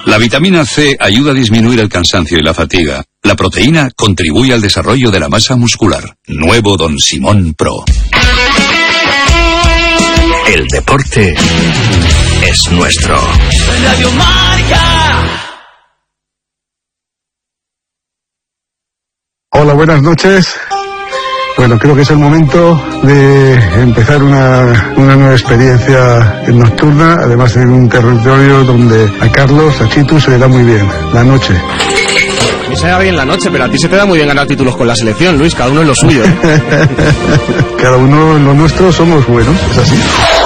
La vitamina C ayuda a disminuir el cansancio y la fatiga. La proteína contribuye al desarrollo de la masa muscular. Nuevo Don Simón Pro. El deporte es nuestro. Radio Marca. Hola, buenas noches. Bueno, creo que es el momento de empezar una nueva experiencia nocturna, además en un territorio donde a Carlos, a Chitu, se le da muy bien la noche. A mí se da bien la noche, pero a ti se te da muy bien ganar títulos con la selección, Luis, cada uno en lo suyo. Cada uno en lo nuestro somos buenos, es así.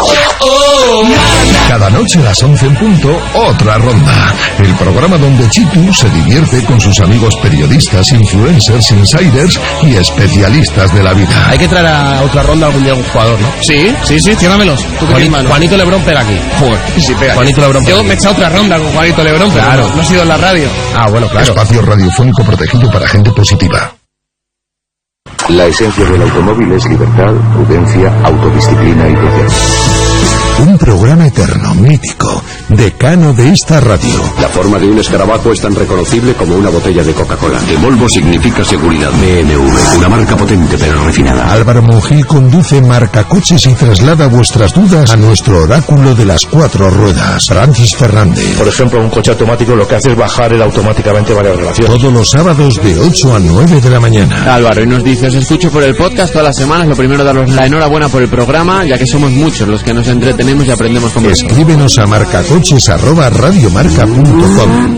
Cada noche a las 11 en punto, otra ronda. El programa donde Chitu se divierte con sus amigos periodistas, influencers, insiders y especialistas de la vida. Hay que traer a otra ronda algún día a un jugador, ¿no? Sí, ciérramelos. Juanito Lebrón pega aquí. Joder, sí, pega. Juanito Lebrón pega. Yo me he echado otra ronda con Juanito Lebrón, claro. No he sido en la radio. Ah, bueno, claro. Espacio radiofónico protegido para gente positiva. La esencia del automóvil es libertad, prudencia, autodisciplina y placer. Un programa eterno, mítico, decano de esta radio. La forma de un escarabajo es tan reconocible como una botella de Coca-Cola. De Volvo significa seguridad. BMW, una marca potente pero refinada. Álvaro Monjil conduce Marcacoches y traslada vuestras dudas a nuestro oráculo de las 4 ruedas, Francis Fernández. Por ejemplo, un coche automático lo que hace es bajar él automáticamente varias relaciones. Todos los sábados de 8 a 9 de la mañana. Álvaro, y nos dice, os escucho por el podcast todas las semanas. Lo primero, daros la enhorabuena por el programa, ya que somos muchos los que nos entretenemos y aprendemos como escríbenos a marcacoches@radiomarca.com.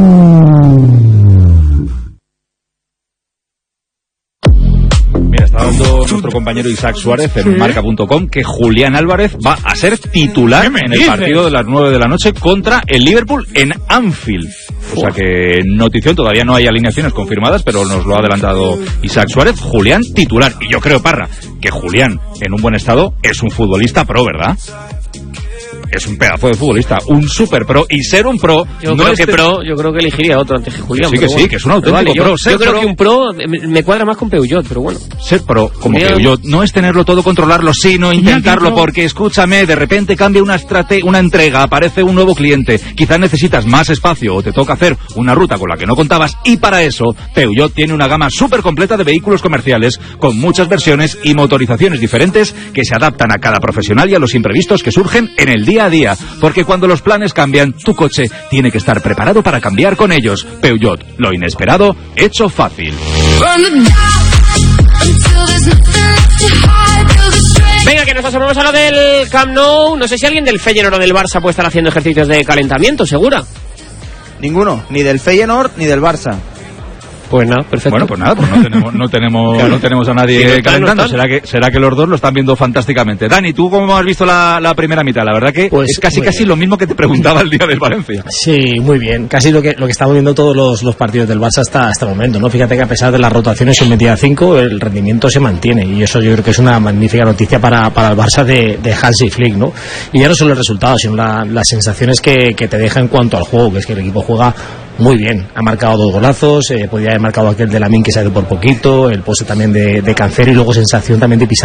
Mira, está dando nuestro compañero Isaac Suárez en marca.com que Julián Álvarez va a ser titular en el partido de las 9 de la noche contra el Liverpool en Anfield. O sea que notición, todavía no hay alineaciones confirmadas, pero nos lo ha adelantado Isaac Suárez. Julián titular. Y yo creo, Parra, que Julián en un buen estado es un futbolista pro, ¿verdad? Es un pedazo de futbolista, un super pro, y ser un pro... Yo creo que elegiría otro antes que Julián. Sí, que sí, que es un auténtico pro. Yo creo que un pro me cuadra más con Peugeot, pero bueno. Ser pro, como Peugeot, no es tenerlo todo, controlarlo, sino intentarlo, porque escúchame, de repente cambia una entrega, aparece un nuevo cliente, quizás necesitas más espacio o te toca hacer una ruta con la que no contabas, y para eso Peugeot tiene una gama súper completa de vehículos comerciales, con muchas versiones y motorizaciones diferentes que se adaptan a cada profesional y a los imprevistos que surgen en el día a día, porque cuando los planes cambian, tu coche tiene que estar preparado para cambiar con ellos. Peugeot, lo inesperado hecho fácil. Venga, que nos asomamos a lo del Camp Nou. No sé si alguien del Feyenoord o del Barça puede estar haciendo ejercicios de calentamiento, ¿segura? Ninguno, ni del Feyenoord ni del Barça. Pues nada, perfecto. Bueno, pues nada, pues no tenemos a nadie calentando. Será que los dos lo están viendo fantásticamente. Dani, ¿tú cómo has visto la primera mitad? La verdad que pues, es casi lo mismo que te preguntaba el día del Valencia. Sí, muy bien. Casi lo que estamos viendo todos los partidos del Barça hasta el momento, ¿no? Fíjate que a pesar de las rotaciones en metida 5, el rendimiento se mantiene. Y eso yo creo que es una magnífica noticia para el Barça de Hansi Flick, ¿no? Y ya no solo el resultado, sino las sensaciones que te deja en cuanto al juego, que es que el equipo juega muy bien, ha marcado 2 golazos, podría haber marcado aquel de Lamine que se ha ido por poquito, el poste también de Cancelo, y luego sensación también de pisar